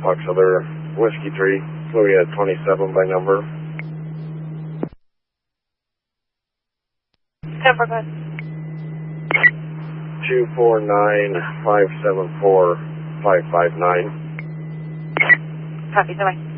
Fox Other, Whiskey 3, Louis at 27 by number. Temper good. 249-574-559. Copy, bye-bye.